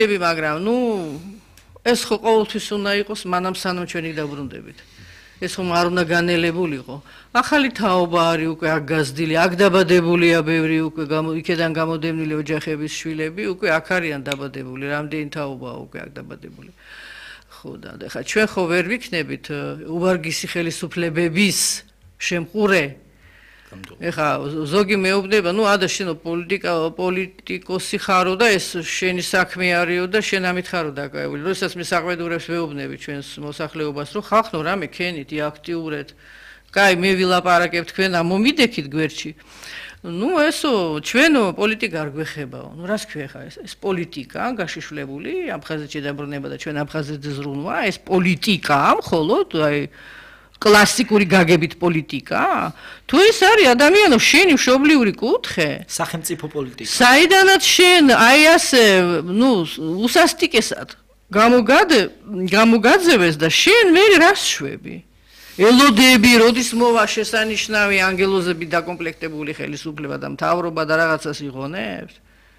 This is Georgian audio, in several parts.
მაგრამ ეს ხო ყოველთვის უნდა იყოს მანამ სანამ ჩვენი დაბრუნდებით. ეს ხომ არ უნდა განელებულიყო. ახალი თაობა არის უკვე აქ გაზრდილი, აქ დაბადებულია ბევრი უკვე იქედან გამოდევნილი ოჯახების შვილები, უკვე აქ არიან დაბადებული, რამდენი თაობაა უკვე აქ დაბადებული. ხო და ხა ჩვენ ხო ვერ ვიქნებით უვარგისი ხელისუფლებების შემყურე. ეხა ზოგი მეუბნება, ადა შენო პოლიტიკოსი ხარო და ეს შენი საქმე არისო და შენ ამით ხარო დაკავებული. როდესაც მე საყვედურებს ვეუბნები ჩვენს მოსახლეობას, რომ ხალხო რამე ქენით, აქტიურად. კაი, მე ვილაპარაკებ თქვენ, მომიდექით გვერდში. ესო ჩვენო პოლიტიკა არ გვეხებაო. რას ქვეხა ეს პოლიტიკა გაშიშვლებული, აფხაზეთში დაბრუნება და ჩვენ აფხაზეთზე ზრუნვა, ეს პოლიტიკა მხოლოდ აი კლასიკური გაგებით პოლიტიკა? თუ ეს არის ადამიანო შენი მშობლიური კუთხე, სახელმწიფო პოლიტიკა. საიდანაც შენ აი ასე, უსასტიკესად გამოგაძევეს და შენ მე რას შვები? ელოდები, როდის მოვა შესანიშნავი ანგელოზები დაკომპლექტებული ხელისუფლება და მთავრობა და რაღაცას იღონებს?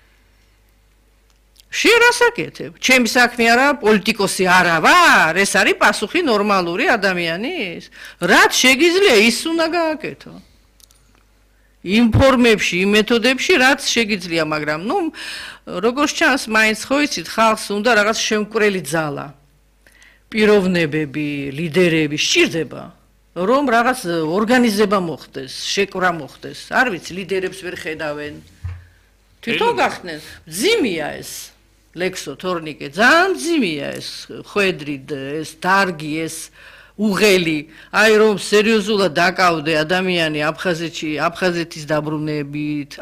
შენ რას აკეთებ? ჩემი საქმე არა, პოლიტიკოსი არა ვარ, ეს არის პასუხი ნორმალური ადამიანის. რაც შეგიძლია ის უნდა გააკეთო. ინფორმებში, იმ მეთოდებში რაც შეგიძლია, მაგრამ როგორც ჩანს, მაინც ხო იცით, ხალხს უნდა რაღაც შემკვრელი ძალა. პიროვნებები, ლიდერები სჭირდება, რომ რაღაც ორგანიზება მოხდეს, შეკვრა მოხდეს. არ ვიცი, ლიდერებს ვერ ხედავენ. თვითონ გახდნენ, მძიმეა ეს. ლექსო თორნიკე ძალიან მძიმეა ეს ხვედრი ეს დარგი ეს უღელი აი რომ სერიოზულად დაკავდე ადამიანი აფხაზეთის დაბრუნებით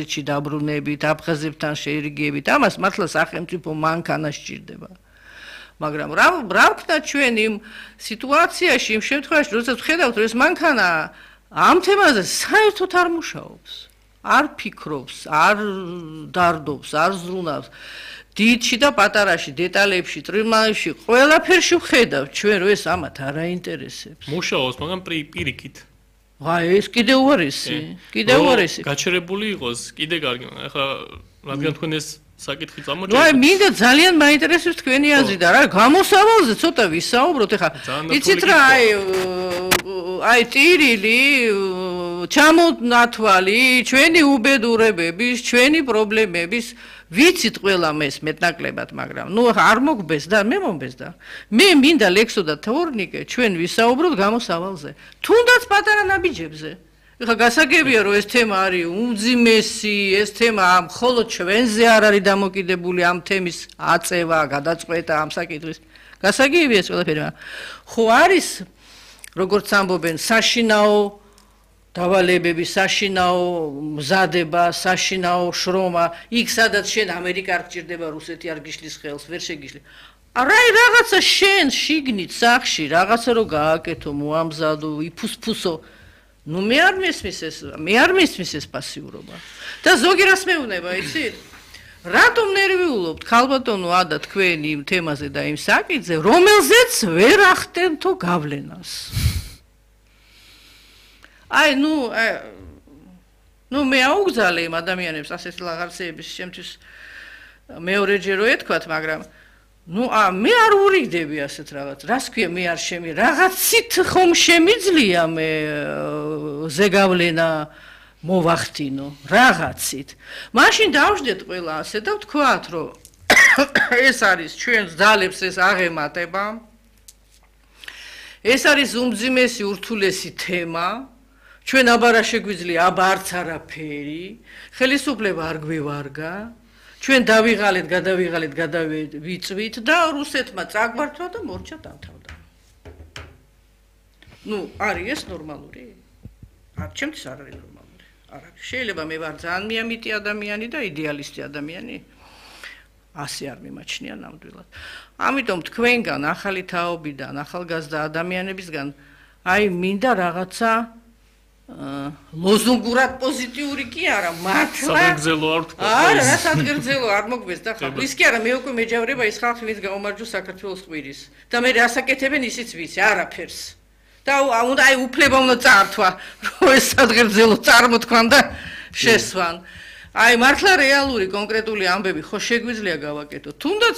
აფხაზებთან შეერიგებით ამას მართლა სახელმწიფო მანქანა სჭირდება მაგრამ რა ვქნა ჩვენ იმ სიტუაციაში იმ შემთხვევაში როდესაც ვხედავთ რომ ეს მანქანა ამ თემაზე საერთოდ არ მუშაობს არ ფიქრობს არ დარდობს არ ზრუნავს დიდში და პატარაში, დეტალებში, ტრიმალებში, ყველაფერში ვხედავ, ჩვენ რო ეს ამათ არ აინტერესებს. მუშაობს, მაგრამ პირიქით. ეს კიდე უარესი, კიდე უარესი. გაჩერებული იყოს, კიდე კარგი, ახლა რადგან თქვენ ეს საკითხი წამოჭერეთ. მინდა ძალიან მაინტერესებს თქვენი აზრი და რა გამოსავალზე ცოტა ვისაუბროთ, ახლა იცით რა, აი ტირილი ჩამონათვალი, ჩვენი უბედურებების, ჩვენი პრობლემების ვიცით ყველა ეს მეტნაკლებად, მაგრამ არ მოგბეს და მე მომბესდა. მე მინდა ლექსო და თორნიკე ჩვენ ვისაუბროთ გამოსავალზე. თუნდაც პატარა ნაბიჯებზე. ეხლა გასაგებია რომ ეს თემა არის უმძიმესი, ეს თემა მხოლოდ ჩვენზე არ არის დამოკიდებული ამ თემის აწევა, გადაწყვეტა ამ საკითხის. გასაგებია ეს ყველაფერი. ხო არის როგორც ამბობენ საშინაო დავალებები, საშინაო მზადება, საშინაო შრომა, იქ სადაც შენ ამერიკა არ გჭირდება, რუსეთი არ გიშლის ხელს, ვერ შეგიშლი. რაღაცა შენ შიგნით სახში, რაღაცა რო გააკეთო, მოამზადო, იფუსფუსო. მე არ მესმის ეს პასიურობა. და ზოგი რას მეუბნება, იცით? რატომ ნერვიულობთ, ქალბატონო ადა თქვენ იმ თემაზე და იმ საკითხზე, რომელზეც ვერ ახდენთო გავლენას. მე აუგზალე იმ ადამიანებს ასეთი რაღაცეების შემთთვის მეორეჯერ რო ეთქვათ, მაგრამ მე არ ურიგდები ასეთ რაღაც. რას ქვია მე არ რაღაცით ხომ შემიძლია მე ზეგავლენა მოვახდინო, რაღაცით. მაშინ დავждეთ ყველა ასე და ვთქვათ, რომ ეს არის ჩვენს ძალებს ეს აღემატება. ეს არის უმძიმესი ურთულესი თემა. ჩვენ აბარა შეგვიძლია აბა არც არაფერი, ხელისუფლება არ გვივარგა, ჩვენ დავიღალეთ, გადავივიწვით და რუსეთმა წაგვართვა და მორჩა დამთავრდა. არის ეს ნორმალური? ჩემთვის არ არის ნორმალური. არა, შეიძლება მე ვარ ძალიან მიამიტი ადამიანი და იდეალისტი ადამიანი. ასე არ მიმაჩნია ნამდვილად. ამიტომ თქვენგან, ახალი თაობიდან, ახალგაზრდა ადამიანებისგან, მინდა რაღაცა ლოზუნგურად პოზიტიური კი არა, მართლა. საგრძელო არ თქვა. არა, რა საგრძელო არ მოგბეს და ხა. ის კი არა, მე უკვე მეჯავრება ის ხალხი, ვინც გაუმარჯოს საქართველოს ყვირის. და მე რასაკეთებენ ისიც ვიცი, არაფერს. და უნდა უფლება უნდა წართვა, რომ ეს საგრძელო წარმოთქვან და შესვან. აი მართლა რეალური კონკრეტული ამბები ხო შეგვიძლია გავაკეთოთ. თუნდაც